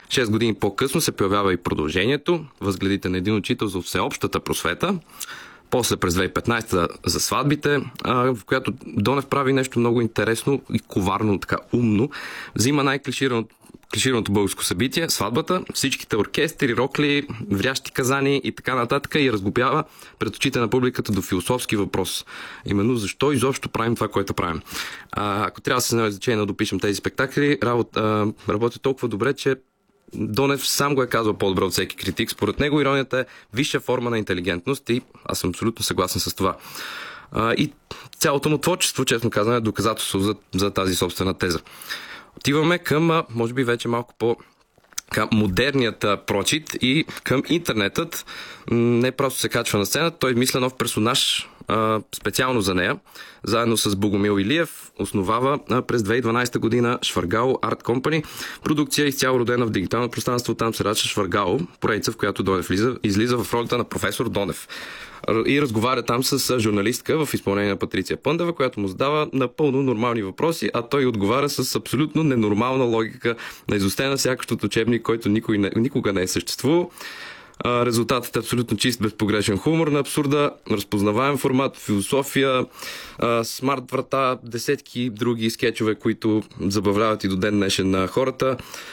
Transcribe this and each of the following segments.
6 години по-късно се появява и продължението, Възгледите на един учител за всеобщата просвета. После през 2015 за сватбите, в която Донев прави нещо много интересно и коварно, така умно. Взима клишираното българско събитие, сватбата, всичките оркестри, рокли, врящи казани и така нататък и разглобява пред очите на публиката до философски въпрос. Именно защо изобщо правим това, което правим. Ако трябва да се знае значение да допишем тези спектакли, работи толкова добре, че Донев сам го е казал по-добре от всеки критик. Според него иронията е висша форма на интелигентност и аз съм абсолютно съгласен с това. И цялото му творчество, честно казано, е доказателство за тази собствена теза. Отиваме към, може би вече малко към модерният прочит и към интернетът. Не просто се качва на сцена, той мисля нов персонаж специално за нея. Заедно с Богомил Илиев основава през 2012 година Шваргало Art Company. Продукция изцяло родена в дигитално пространство. Там се рача Шваргало, поредица, в която Донев излиза в ролята на професор Донев. И разговаря там с журналистка в изпълнение на Патриция Пъндева, която му задава напълно нормални въпроси, а той отговаря с абсолютно ненормална логика на изостена сякаш от учебник, който никога не е съществувал. Резултатът е абсолютно чист, безпогрешен хумор на абсурда, разпознаваем формат, философия, смарт врата, десетки други скетчове, които забавляват и до ден днешен на хората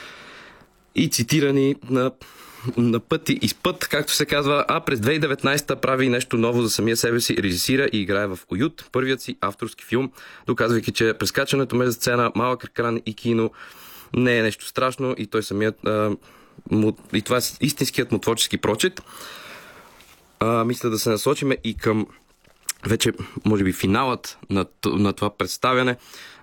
и цитирани на път и изпът, както се казва, а през 2019 прави нещо ново за самия себе си, режисира и играе в Уют, първият си авторски филм, доказвайки, че прескачането между сцена, малък екран и кино не е нещо страшно и той самият и това е истинският му творчески прочит. Мисля да се насочиме и към вече, може би, финалът на това представяне.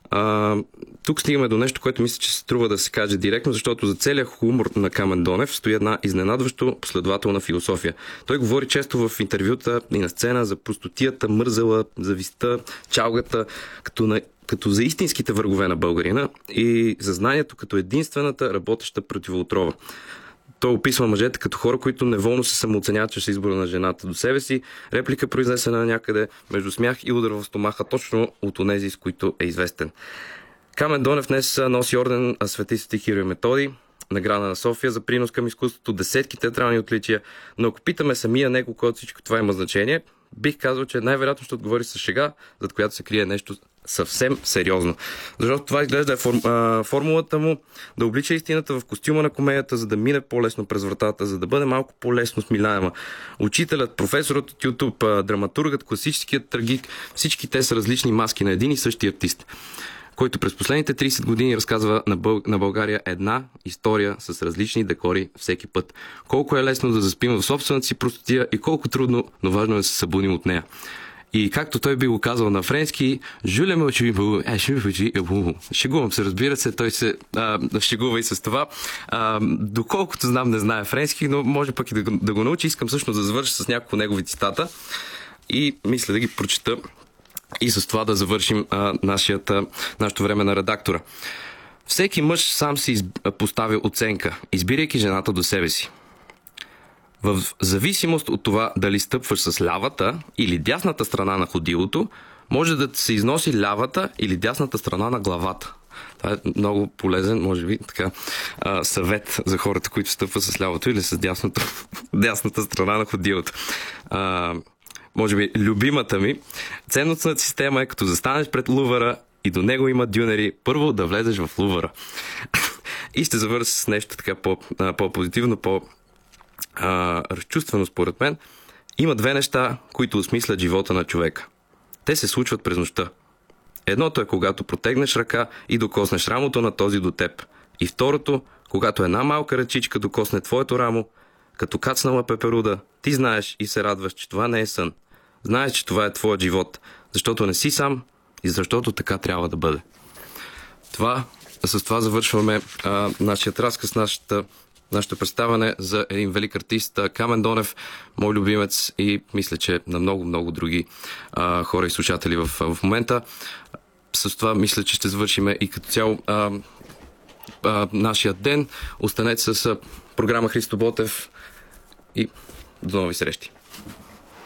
Тук стигаме до нещо, което мисля, че се струва да се каже директно, защото за целия хумор на Камен Донев стои една изненадващо последователна философия. Той говори често в интервюта и на сцена за простотията, мързела, завистта, чалгата, като за истинските врагове на българина и за знанието като единствената работеща противоотрова. Той описва мъжете като хора, които неволно се самооценяват чрез избора на жената до себе си, реплика произнесена някъде между смях и удар в стомаха точно от онези, с които е известен. Камен Донев днес носи орден Свети Кирил и Методий, награда на София за принос към изкуството, десетки театрални отличия, но ако питаме самия него, който всичко това има значение, бих казал, че най-вероятно ще отговори с шега, зад която се крие нещо съвсем сериозно. Защото това изглежда формулата му да облича истината в костюма на комедията, за да мине по-лесно през вратата, за да бъде малко по-лесно смиляема. Учителят, професорът от YouTube, драматургът, класическият трагик, всички те са различни маски на един и същи артист, който през последните 30 години разказва на България една история с различни декори всеки път. Колко е лесно да заспим в собствената си простотия и колко трудно, но важно е да се събудим от нея. И както той би го казал на френски, шегувам се, разбира се, той се шегува и с това. Доколкото знам, не знае френски, но може пък и да го научи. Искам всъщност да завърша с няколко негови цитата и мисля да ги прочета и с това да завършим нашето време на редактора. Всеки мъж сам си поставя оценка, избирайки жената до себе си. В зависимост от това дали стъпваш с лявата или дясната страна на ходилото, може да се износи лявата или дясната страна на главата. Това е много полезен, може би, съвет за хората, които стъпват с лявото или с дясната страна на ходилото. Може би, любимата ми. Ценностната система е като застанеш пред Лувъра и до него има дюнери, първо да влезеш в Лувъра. И ще завърша с нещо така по-позитивно, разчувствено според мен. Има две неща, които осмислят живота на човека. Те се случват през нощта. Едното е когато протегнеш ръка и докоснеш рамото на този до теб. И второто, когато една малка ръчичка докосне твоето рамо, като кацнала пеперуда, ти знаеш и се радваш, че това не е сън. Знаеш, че това е твоят живот, защото не си сам и защото така трябва да бъде. С това завършваме нашият разказ, нашето представяне за един велик артист, Камен Донев, мой любимец и мисля, че на много други хора и слушатели в момента. С това мисля, че ще завършим и като цяло нашия ден. Останете с програма Христо Ботев и до нови срещи.